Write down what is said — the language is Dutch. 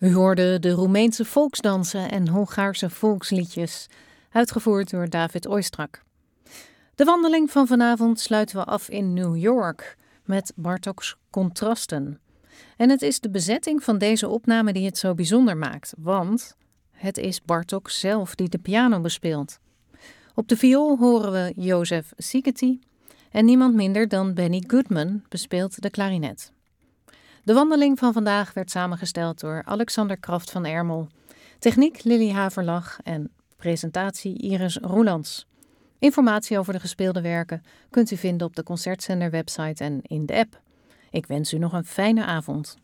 U hoorde de Roemeense volksdansen en Hongaarse volksliedjes, uitgevoerd door David Oistrakh. De wandeling van vanavond sluiten we af in New York met Bartók's Contrasten. En het is de bezetting van deze opname die het zo bijzonder maakt, want het is Bartók zelf die de piano bespeelt. Op de viool horen we József Szigeti en niemand minder dan Benny Goodman bespeelt de klarinet. De wandeling van vandaag werd samengesteld door Alexander Kraft van Ermel, techniek Lily Haverlag en presentatie Iris Roelands. Informatie over de gespeelde werken kunt u vinden op de Concertzender website en in de app. Ik wens u nog een fijne avond.